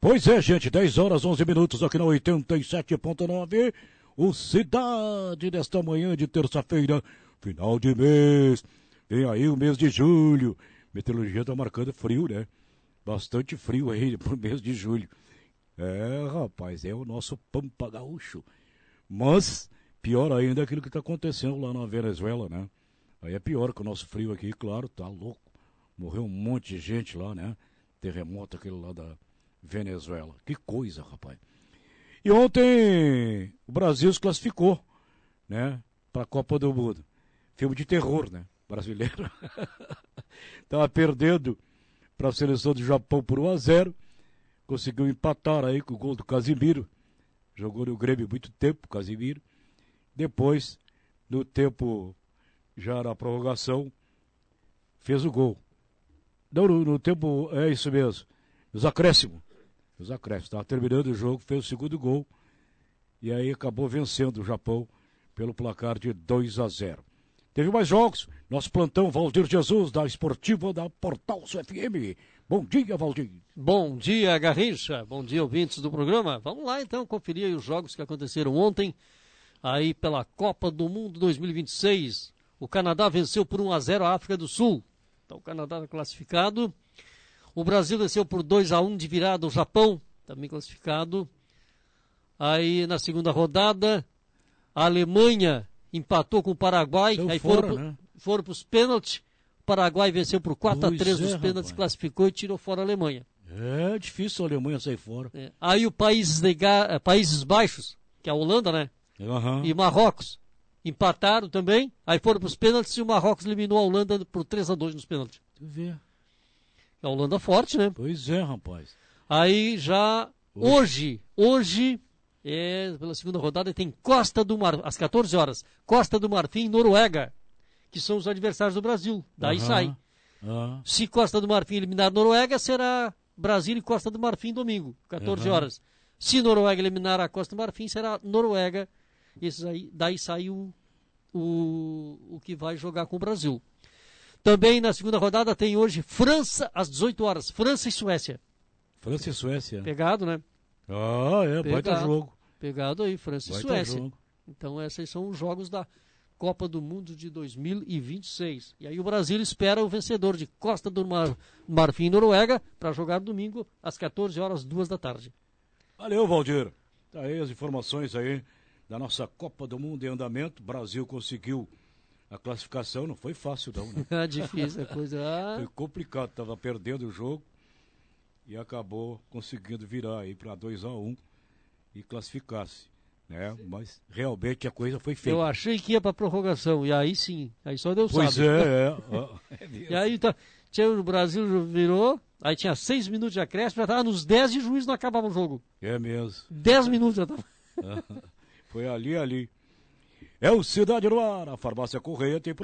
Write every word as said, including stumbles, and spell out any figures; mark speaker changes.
Speaker 1: Pois é, gente, dez horas, onze minutos aqui na oitenta e sete ponto nove. O Cidade desta manhã de terça-feira, final de mês. Vem aí o mês de julho. Meteorologia tá marcando frio, né? Bastante frio aí pro mês de julho. É, rapaz, é o nosso Pampa Gaúcho. Mas, pior ainda é aquilo que tá acontecendo lá na Venezuela, né? Aí é pior que o nosso frio aqui, claro, tá louco. Morreu um monte de gente lá, né? Terremoto aquele lá da Venezuela. Que coisa, rapaz. E ontem o Brasil se classificou, né? Pra Copa do Mundo. Filme de terror, né? Brasileiro. Tava perdendo para a seleção do Japão por um a zero. Conseguiu empatar aí com o gol do Casimiro. Jogou no Grêmio muito tempo, Casimiro. Depois, no tempo, já na prorrogação, fez o gol. Não, no, no tempo, é isso mesmo. Nos acréscimos. Nos acréscimos. Estava terminando o jogo, fez o segundo gol. E aí acabou vencendo o Japão pelo placar de dois a zero. Teve mais jogos. Nosso plantão, Valdir Jesus, da Esportiva da Portal F M. Bom dia, Valdir.
Speaker 2: Bom dia, Garrincha. Bom dia, ouvintes do programa. Vamos lá, então, conferir aí os jogos que aconteceram ontem, aí pela Copa do Mundo dois mil e vinte e seis. O Canadá venceu por um a zero a África do Sul. Então, o Canadá está classificado. O Brasil venceu por dois a um de virada o Japão, também classificado. Aí, na segunda rodada, a Alemanha empatou com o Paraguai,
Speaker 1: Deu
Speaker 2: aí
Speaker 1: fora,
Speaker 2: foram,
Speaker 1: né?
Speaker 2: foram para os pênaltis. O Paraguai venceu por quatro a três nos
Speaker 1: é,
Speaker 2: pênaltis,
Speaker 1: rapaz.
Speaker 2: classificou e tirou fora a Alemanha.
Speaker 1: É difícil a Alemanha sair fora.
Speaker 2: É. Aí o Países, de Ga... Países Baixos, que é a Holanda, né?
Speaker 1: Uhum.
Speaker 2: E Marrocos empataram também, aí foram para os pênaltis e o Marrocos eliminou a Holanda por três a dois nos pênaltis.
Speaker 1: Tu vê.
Speaker 2: A Holanda forte, né?
Speaker 1: Pois é, rapaz.
Speaker 2: Aí já hoje, hoje, é, pela segunda rodada, tem Costa do Marfim, às quatorze horas, Costa do Marfim e Noruega, que são os adversários do Brasil. Daí
Speaker 1: Uhum.
Speaker 2: sai.
Speaker 1: Uhum.
Speaker 2: Se Costa do Marfim eliminar a Noruega, será Brasil e Costa do Marfim domingo, quatorze
Speaker 1: Uhum.
Speaker 2: horas. Se Noruega eliminar a Costa do Marfim, será Noruega. Esses aí, daí sai o, o, o que vai jogar com o Brasil. Também na segunda rodada tem hoje França às dezoito horas. França e Suécia.
Speaker 1: França e Suécia.
Speaker 2: Pegado, né?
Speaker 1: Ah, é, baita
Speaker 2: Pegado.
Speaker 1: jogo.
Speaker 2: Pegado aí, França e
Speaker 1: Baita
Speaker 2: Suécia.
Speaker 1: jogo.
Speaker 2: Então esses são os jogos da Copa do Mundo de dois mil e vinte e seis. E aí o Brasil espera o vencedor de Costa do Mar... Marfim e Noruega para jogar domingo às quatorze horas, duas da tarde.
Speaker 1: Valeu, Valdir. Tá aí as informações aí da nossa Copa do Mundo em andamento. O Brasil conseguiu a classificação, não foi fácil não, né?
Speaker 2: É difícil a coisa. Ah,
Speaker 1: Foi complicado, tava perdendo o jogo e acabou conseguindo virar aí para dois a um e classificar-se, né? Mas realmente a coisa foi feita.
Speaker 2: eu achei que ia para prorrogação. E aí sim, aí só deu
Speaker 1: Pois
Speaker 2: sábado.
Speaker 1: é, é. ó, é mesmo.
Speaker 2: E aí tá, tinha, o Brasil virou, aí tinha seis minutos de acréscimo, já estava nos dez e o juiz não acabava o jogo.
Speaker 1: É mesmo.
Speaker 2: dez minutos já estava.
Speaker 1: Foi ali, ali. É o Cidade no Ar, a Farmácia Correia tem